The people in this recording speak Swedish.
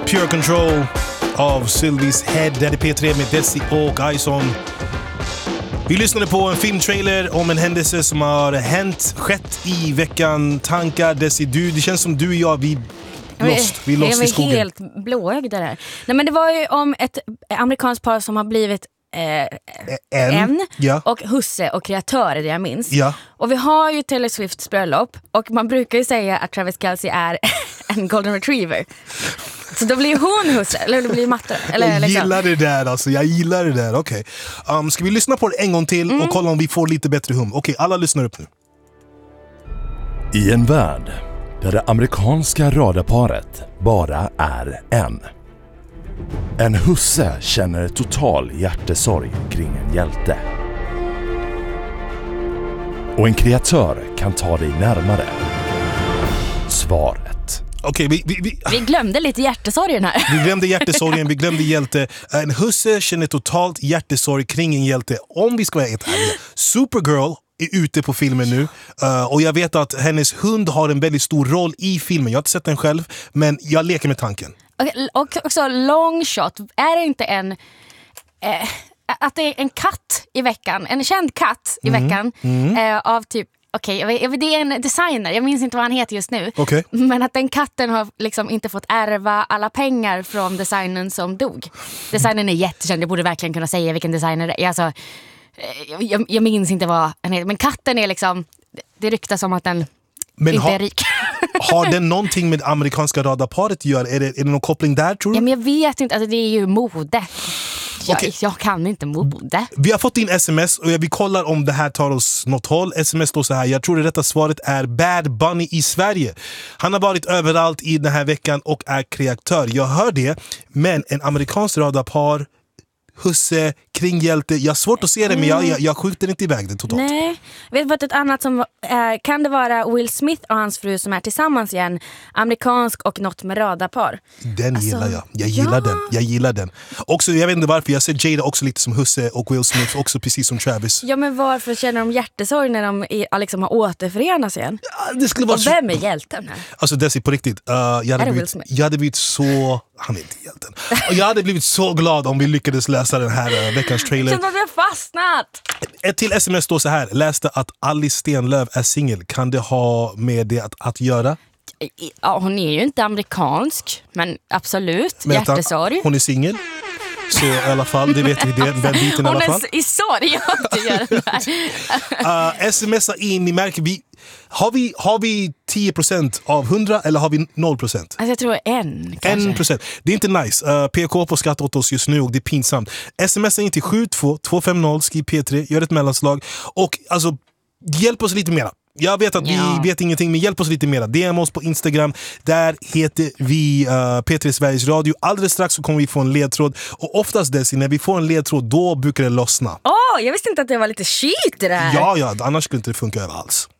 Pure Control av Sylvies Head. Där är P3 med Desi och Ison. Vi lyssnade på en filmtrailer om en händelse som har skett i veckan. Tankar, Desi, det känns som du och jag, vi lost i skogen. Jag helt blåögda där. Nej, men det var ju om ett amerikanskt par som har blivit och husse och kreatör är det jag minns. Ja. Och vi har ju Taylor Swifts bröllop och man brukar ju säga att Travis Kelce är en golden retriever. Så då blir hon husse, eller det blir matte. Jag gillar det där alltså, Okej. Ska vi lyssna på det en gång till och kolla om vi får lite bättre hum? Okej, alla lyssnar upp nu. I en värld där det amerikanska radarparet bara är en. En husse känner total hjärtesorg kring en hjälte. Och en kreatör kan ta dig närmare svaret. Okej, vi glömde lite hjärtesorgen här. Vi glömde hjärtesorgen, vi glömde hjälte. En husse känner totalt hjärtesorg kring en hjälte. Om vi ska vara helt ärliga. Supergirl är ute på filmen nu. Och jag vet att hennes hund har en väldigt stor roll i filmen. Jag har inte sett den själv, men jag leker med tanken. Och också long shot. Är det inte att det är en katt i veckan, en känd katt i veckan av typ, det är en designer, jag minns inte vad han heter just nu, men att den katten har liksom inte fått ärva alla pengar från designern som dog. Designern är jättekänd, jag borde verkligen kunna säga vilken designer det är. Alltså, jag minns inte vad han heter, men katten är liksom, det ryktas som att den inte är rik. Har den någonting med amerikanska radarparet att göra? Är det någon koppling där, tror du? Ja, men jag vet inte, alltså det är ju mode. Jag kan inte mode. Vi har fått in sms och vi kollar om det här tar oss något håll. Sms står så här: jag tror det rätta svaret är Bad Bunny i Sverige. Han har varit överallt i den här veckan och är kreatör. Jag hör det, men en amerikansk radarpar, husse, kringhjälte, jag har svårt att se det, men jag skjuter inte iväg det totalt. Nej, vet vad ett annat som kan det vara Will Smith och hans fru som är tillsammans igen, amerikansk och något med radarpar. Den gillar jag. Jag gillar den. Också, jag vet inte varför, jag ser Jada också lite som husse och Will Smith också precis som Travis. Ja, men varför känner de hjärtesorg när de liksom har återförenats igen? Ja, det skulle vara och vem är hjälten här? Alltså Desi, på riktigt, jag hade blivit så... Han är inte hjälten. Och jag hade blivit så glad om vi lyckades läsa den här veckans trailer. Känns att vi har fastnat. Ett till sms står så här: läste att Alice Stenlöf är singel. Kan det ha med det att göra? Ja, hon är ju inte amerikansk, men absolut, men hjärtesorg. Hon är singel. Så i alla fall, det vet vi det, den biten i alla fall. Hon är i sorg att göra det här. Smsa in, ni märker vi. Har vi 10% av 100 eller har vi 0%? Alltså jag tror 1%. Det är inte nice. PK på skatt åt oss just nu och det är pinsamt. Smsa in till 72250, skriv P3, gör ett mellanslag och alltså hjälp oss lite mera. Jag vet att vi vet ingenting, men hjälp oss lite mera. DM oss på Instagram. Där heter vi P3 Sveriges Radio. Alldeles strax så kommer vi få en ledtråd. Och oftast när vi får en ledtråd, då brukar det lossna. Jag visste inte att det var lite shit i det här. Ja, annars skulle inte det funka över alls.